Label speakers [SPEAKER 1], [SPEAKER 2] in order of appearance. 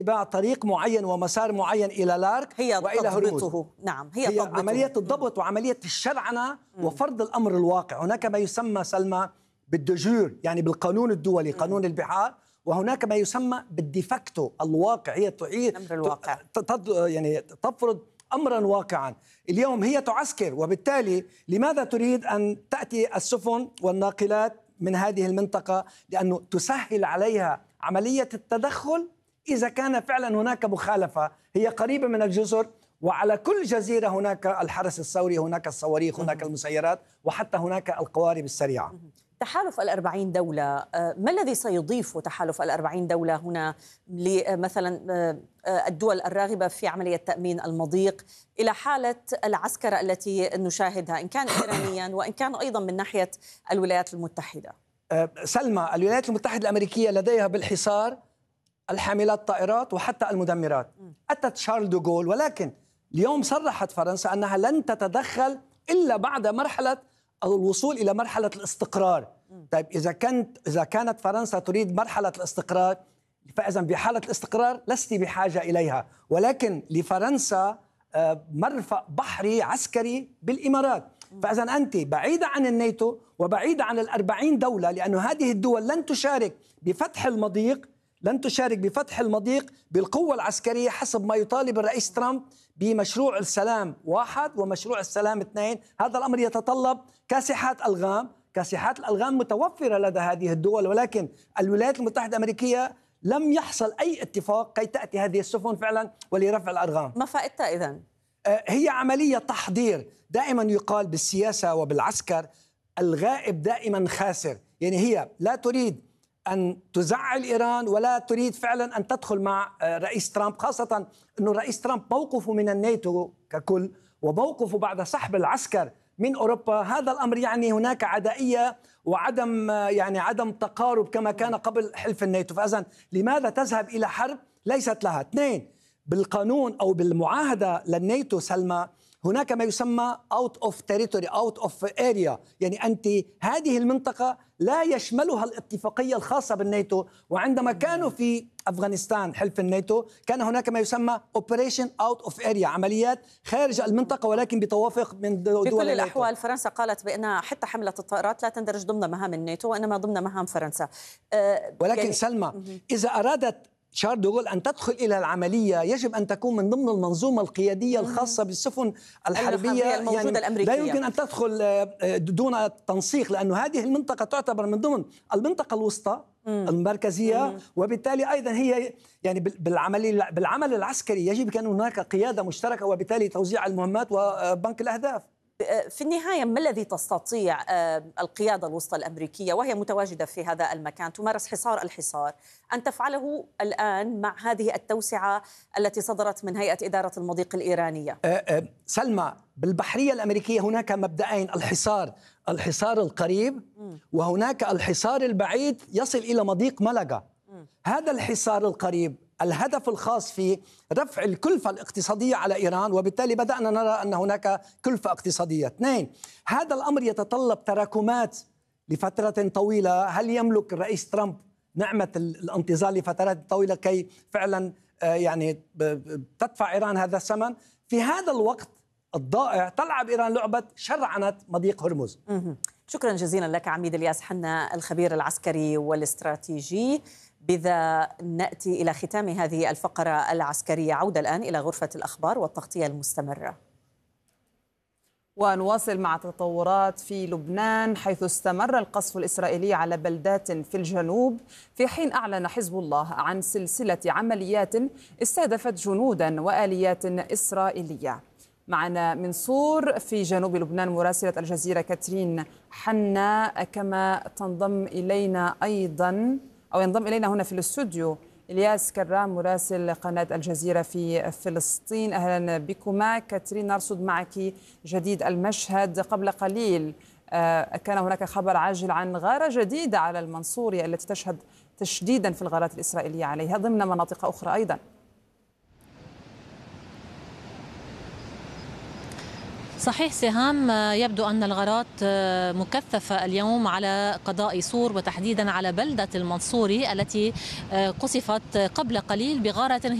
[SPEAKER 1] اتباع طريق معين ومسار معين إلى لارك
[SPEAKER 2] هي
[SPEAKER 1] وإلى هرمز.
[SPEAKER 2] نعم،
[SPEAKER 1] هي عملية الضبط وعملية الشرعنة وفرض الأمر الواقع. هناك ما يسمى سلمى بالدجور، يعني بالقانون الدولي، قانون البحار، وهناك ما يسمى بالديفاكتو الواقع. هي تعيد يعني تفرض أمرا واقعا. اليوم هي تعسكر، وبالتالي لماذا تريد أن تأتي السفن والناقلات من هذه المنطقة؟ لأنه تسهل عليها عملية التدخل إذا كان فعلا هناك مخالفة. هي قريبة من الجزر، وعلى كل جزيرة هناك الحرس الثوري، هناك الصواريخ، هناك المسيرات، وحتى هناك القوارب السريعة.
[SPEAKER 2] تحالف ال40 دولة، ما الذي سيضيف تحالف ال40 دولة هنا مثلا الدول الراغبة في عملية تأمين المضيق إلى حالة العسكرة التي نشاهدها، إن كان إيرانيا وإن كان أيضا من ناحية الولايات المتحدة؟
[SPEAKER 1] سلمى، الولايات المتحدة الأمريكية لديها بالحصار الحاملات الطائرات وحتى المدمرات. أتت شارل دوغول، ولكن اليوم صرحت فرنسا أنها لن تتدخل إلا بعد مرحلة الوصول إلى مرحلة الاستقرار. طيب إذا كانت فرنسا تريد مرحلة الاستقرار، فإذا بحالة الاستقرار لست بحاجة إليها، ولكن لفرنسا مرفأ بحري عسكري بالإمارات. فإذا أنت بعيدة عن الناتو وبعيدة عن ال40 دولة، لأن هذه الدول لن تشارك بفتح المضيق بالقوة العسكرية حسب ما يطالب الرئيس ترامب بمشروع السلام 1 ومشروع السلام 2. هذا الأمر يتطلب كاسحات الألغام متوفرة لدى هذه الدول، ولكن الولايات المتحدة الأمريكية لم يحصل أي اتفاق كي تأتي هذه السفن فعلا ولرفع الألغام.
[SPEAKER 2] ما فائدتها إذن؟
[SPEAKER 1] هي عملية تحضير. دائما يقال بالسياسة وبالعسكر الغائب دائما خاسر، يعني هي لا تريد أن تزعل إيران ولا تريد فعلا أن تدخل مع رئيس ترامب، خاصة أن الرئيس ترامب موقفه من الناتو ككل وموقفه بعد سحب العسكر من أوروبا، هذا الأمر يعني هناك عدائية وعدم عدم تقارب كما كان قبل حلف الناتو. فإذن لماذا تذهب إلى حرب ليست لها؟ 2، بالقانون أو بالمعاهدة للناتو سلمى هناك ما يسمى out of territory out of area، يعني أنت هذه المنطقة لا يشملها الاتفاقية الخاصة بالناتو. وعندما كانوا في أفغانستان حلف الناتو كان هناك ما يسمى operation out of area، عمليات خارج المنطقة ولكن بتوافق من دول الناتو.
[SPEAKER 2] في كل الأحوال فرنسا قالت بأن حتى حملة الطائرات لا تندرج ضمن مهام الناتو وإنما ضمن مهام فرنسا.
[SPEAKER 1] ولكن سلمى، إذا أرادت شارل دوغول أن تدخل إلى العملية يجب أن تكون من ضمن المنظومة القيادية الخاصة بالسفن الحربية، يعني
[SPEAKER 2] الأمريكية.
[SPEAKER 1] لا يمكن أن تدخل دون تنسيق، لأن هذه المنطقة تعتبر من ضمن المنطقة الوسطى المركزية، وبالتالي أيضا هي يعني بالعمل العسكري يجب أن هناك قيادة مشتركة وبالتالي توزيع المهمات وبنك الأهداف.
[SPEAKER 2] في النهاية ما الذي تستطيع القيادة الوسطى الأمريكية وهي متواجدة في هذا المكان تمارس حصار الحصار أن تفعله الآن مع هذه التوسعة التي صدرت من هيئة إدارة المضيق الإيرانية؟
[SPEAKER 1] سلمى، بالبحرية الأمريكية هناك مبدأين: الحصار القريب، وهناك الحصار البعيد يصل إلى مضيق ملقا. هذا الحصار القريب الهدف الخاص فيه رفع الكلفة الاقتصادية على إيران، وبالتالي بدأنا نرى أن هناك كلفة اقتصادية. 2، هذا الأمر يتطلب تراكمات لفترة طويلة. هل يملك الرئيس ترامب نعمة الانتظار لفترات طويلة كي فعلا يعني تدفع إيران هذا الثمن؟ في هذا الوقت الضائع تلعب إيران لعبة شرعنة مضيق هرمز.
[SPEAKER 2] شكرا جزيلا لك عميد الياس حنا، الخبير العسكري والاستراتيجي. بذا نأتي إلى ختام هذه الفقرة العسكرية. عودة الآن إلى غرفة الأخبار والتغطية المستمرة.
[SPEAKER 3] ونواصل مع تطورات في لبنان، حيث استمر القصف الإسرائيلي على بلدات في الجنوب، في حين أعلن حزب الله عن سلسلة عمليات استهدفت جنودا وآليات إسرائيلية. معنا من صور في جنوب لبنان مراسلة الجزيرة كاترين حنا، كما ينضم إلينا هنا في الاستوديو إلياس كرام مراسل قناة الجزيرة في فلسطين. أهلا بكما. كاترين، نرصد معك جديد المشهد. قبل قليل كان هناك خبر عاجل عن غارة جديدة على المنصورية التي تشهد تشديدا في الغارات الإسرائيلية عليها ضمن مناطق أخرى أيضا.
[SPEAKER 4] صحيح سهام، يبدو أن الغارات مكثفة اليوم على قضاء صور وتحديدا على بلدة المنصوري التي قصفت قبل قليل بغارة